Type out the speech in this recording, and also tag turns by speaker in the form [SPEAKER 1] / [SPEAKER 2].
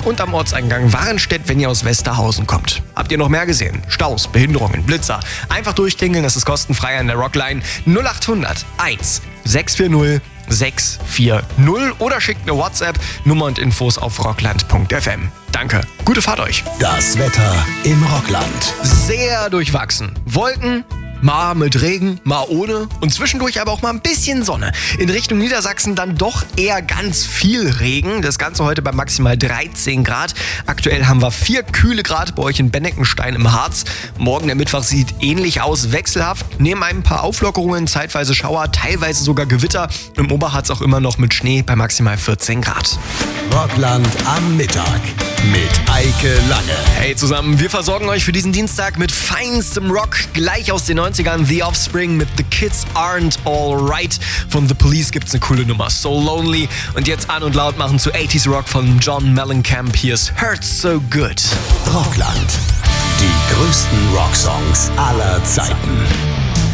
[SPEAKER 1] und am Ortseingang Warenstedt, wenn ihr aus Westerhausen kommt. Habt ihr noch mehr gesehen? Staus, Behinderungen, Blitzer? Einfach durchklingeln, das ist kostenfrei an der Rockline 0800 1 640 640 oder schickt eine WhatsApp, Nummer und Infos auf rockland.fm. Danke, gute Fahrt euch.
[SPEAKER 2] Das Wetter im Rockland.
[SPEAKER 1] Sehr durchwachsen. Wolken, mal mit Regen, mal ohne und zwischendurch aber auch mal ein bisschen Sonne. In Richtung Niedersachsen dann doch eher ganz viel Regen. Das Ganze heute bei maximal 13 Grad. Aktuell haben wir 4 kühle Grad bei euch in Benneckenstein im Harz. Morgen der Mittwoch sieht ähnlich aus, wechselhaft. Neben ein paar Auflockerungen, zeitweise Schauer, teilweise sogar Gewitter. Im Oberharz auch immer noch mit Schnee bei maximal 14 Grad.
[SPEAKER 2] Rockland am Mittag mit Eike Lange.
[SPEAKER 1] Hey zusammen, wir versorgen euch für diesen Dienstag mit feinstem Rock. Gleich aus den 90ern The Offspring mit The Kids Aren't Alright. Von The Police gibt's eine coole Nummer, So Lonely. Und jetzt an und laut machen zu 80s Rock von John Mellencamp. Hier ist Hurts So Good.
[SPEAKER 2] Rockland. Die größten Rocksongs aller Zeiten.